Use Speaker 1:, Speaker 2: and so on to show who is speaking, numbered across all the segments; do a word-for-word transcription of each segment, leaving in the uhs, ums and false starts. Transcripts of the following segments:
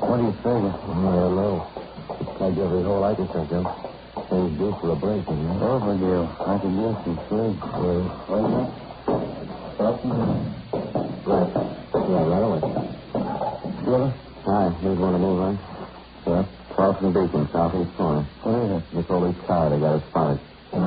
Speaker 1: What do you figure? I don't know. I give every hole I can think of. Things due for a break, you know? Overdue. I could use some sleep. Well, what's that? Right. Yeah, right away. Silver? Hi, here's one to move on. Yeah, Charleston Beacon, southeast corner. What is it? The police car. They got it spotted.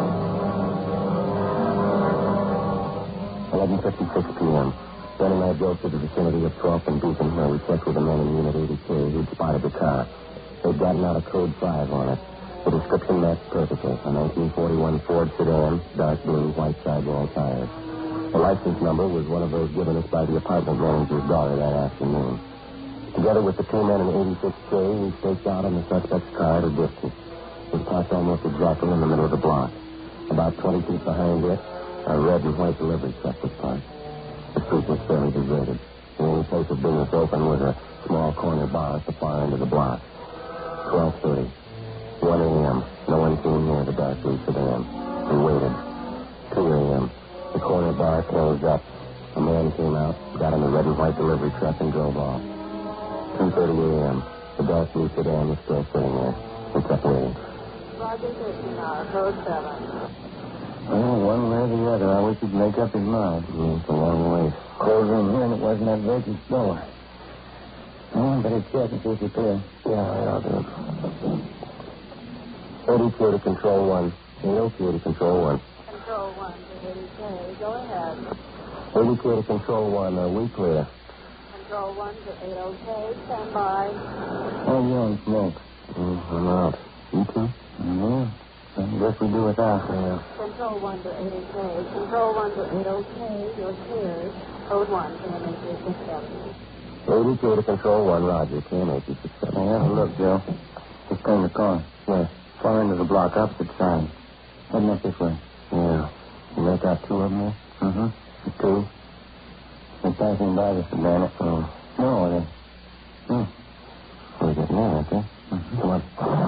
Speaker 1: eleven fifty-six p.m. Ben and I drove to the vicinity of twelfth and Beacon, where we checked with the men in Unit eighty K who'd spotted the car. They'd gotten out a code five on it. The description matched perfectly. A nineteen forty-one Ford sedan, dark blue, white sidewall tires. The license number was one of those given us by the apartment manager's daughter that afternoon. Together with the two men in eighty-six K, we staked out on the suspect's car at a distance. It was parked almost exactly in the middle of the block. About twenty feet behind it, a red and white delivery truck was parked. The street was fairly deserted. The only place of business open was a small corner bar at the far end of the block. twelve thirty. one a.m. No one came near the dark blue sedan. We waited. two a.m. The corner bar closed up. A man came out, got in the red and white delivery truck, and drove off. two thirty a.m. The dark blue sedan was still sitting there. We kept waiting.
Speaker 2: Roger fifteen hour, code seven.
Speaker 1: Well, one way or the other, I wish he'd make up his mind. Mm, it's a long way. Cold room here, and it wasn't that vacant door. Oh, I better check and see if you're clear. Yeah, all right, I'll do it. eighty-two to control one. eight oh two to control one.
Speaker 2: Control one to eighty K. Go ahead.
Speaker 1: eighty-two to control one. Are we clear?
Speaker 2: Control one to eight oh K. Stand by.
Speaker 1: Oh, you don't smoke. Mm, I'm out. You too? Yeah. I guess we do without. Yeah.
Speaker 2: Control one to eighty K. Control one to eight oh K. You're cleared. Code one to M eight three six seven.
Speaker 1: eighty-two to control one. Roger. K M eight three six seven. Hey, have a look, Joe. Just turn the corner. Yeah. Far end of the block, opposite side. Heading up this way. Yeah. You make out two of them there? Mm-hmm. The two? They're passing by the sedan. Oh. No, they... Hmm. We're getting there, aren't they? Mm-hmm. Come on.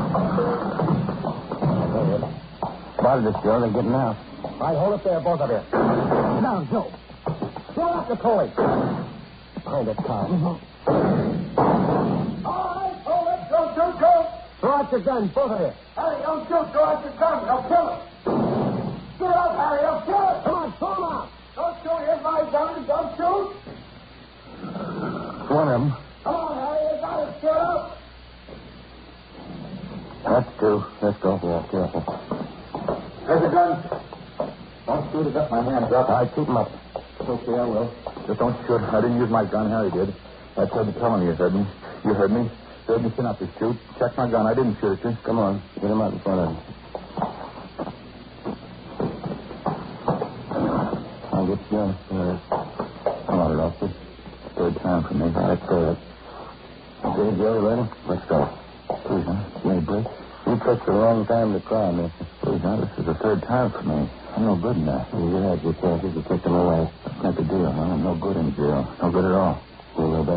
Speaker 1: Spotted us, Joe. They're getting out.
Speaker 3: All right, hold it there, both of you. Sit down, Joe. Throw up the collie.
Speaker 1: Behind that car.
Speaker 3: Mm-hmm. All right, hold it. Don't shoot, Joe.
Speaker 1: Throw out your gun, both of you.
Speaker 3: Harry, don't shoot. Throw out your gun. They'll kill him. Get up, Harry. They'll kill him.
Speaker 1: Come on, throw him out.
Speaker 3: Don't shoot. Here's my gun. Don't shoot.
Speaker 1: One of them.
Speaker 3: Come on, Harry. You got it. Get up.
Speaker 1: That's two. Let's go. Yeah, careful.
Speaker 3: There's a gun. Don't shoot. I got my hands up.
Speaker 1: All right, keep them up.
Speaker 3: Okay, I will. Just don't shoot. I didn't use my gun. Harry did. I tried to tell him you heard me. You heard me. Heard me chin up to shoot. Check my gun. I didn't shoot at you.
Speaker 1: Come on. Get him out in front of him. I'll get you gun. All right. Come on, Ralphie. Third time for me. Let's go. Okay, Joe, ready? Let's go. Please, huh? Wait, break. You took the wrong time to cry, mister.
Speaker 3: Please, now, this is the third time for me. I'm no good in that.
Speaker 1: You had your chances. You took them away.
Speaker 3: That's not the deal. I'm no good in jail. No good at all.
Speaker 1: You know better.